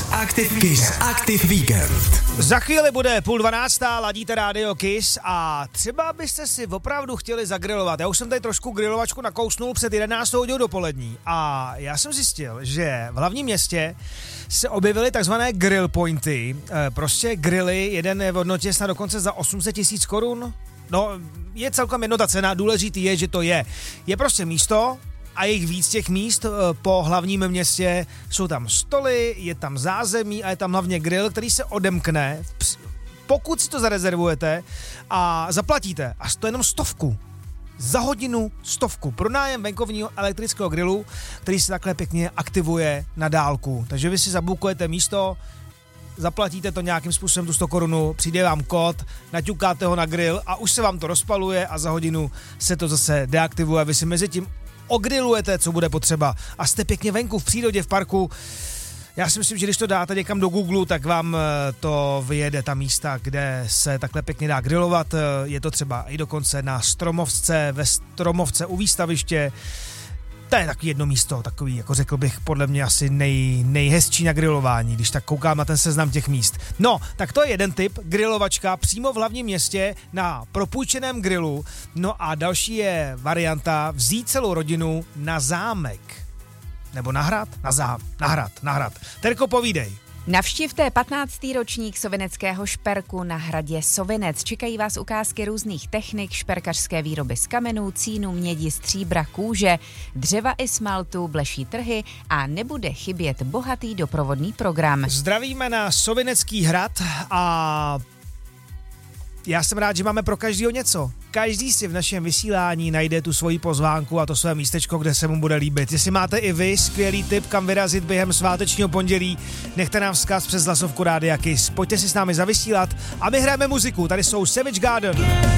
Aktiv Víkend. Za chvíli bude 11:30, ladíte rádio Kiss a třeba byste si opravdu chtěli zagrilovat. Já už jsem tady trošku grilovačku nakousnul před 11 hodinou dopolední a já jsem zjistil, že v hlavním městě se objevily takzvané grill pointy. Prostě grily, jeden je v hodnotě snad dokonce za 800 000 korun. No, je celkem jedno ta cena, důležitý je, že to je. Je prostě místo a je víc těch míst po hlavním městě. Jsou tam stoly, je tam zázemí a je tam hlavně grill, který se odemkne, pokud si to zarezervujete a zaplatíte. A to jenom 100. Za hodinu 100. Pro nájem venkovního elektrického grilu, který se takhle pěkně aktivuje na dálku. Takže vy si zabukujete místo, zaplatíte to nějakým způsobem tu 100 korunu, přijde vám kód, naťukáte ho na grill a už se vám to rozpaluje a za hodinu se to zase deaktivuje. Vy si mezi tím ogrilujete, co bude potřeba a jste pěkně venku v přírodě, v parku. Já si myslím, že když to dáte někam do Google, tak vám to vyjede ta místa, kde se takhle pěkně dá grilovat. Je to třeba i dokonce na Stromovce, ve Stromovce u výstaviště. To je taky jedno místo, takový, jako řekl bych, podle mě asi nejhezčí na grilování, když tak koukám na ten seznam těch míst. No, tak to je jeden typ, grilovačka přímo v hlavním městě na propůjčeném grilu. No a další je varianta vzít celou rodinu na zámek. Nebo na hrad? Na hrad. Terko, povídej. Navštivte 15. ročník sovineckého šperku na hradě Sovinec. Čekají vás ukázky různých technik, šperkařské výroby z kamenů, cínu, mědi, stříbra, kůže, dřeva i smaltu, bleší trhy a nebude chybět bohatý doprovodný program. Zdravíme na Sovinecký hrad a já jsem rád, že máme pro každýho něco. Každý si v našem vysílání najde tu svoji pozvánku a to své místečko, kde se mu bude líbit. Jestli máte i vy skvělý tip, kam vyrazit během svátečního pondělí, nechte nám vzkaz přes hlasovku Rádia Kiss. Pojďte si s námi zavysílat a my hrajeme muziku. Tady jsou Savage Garden.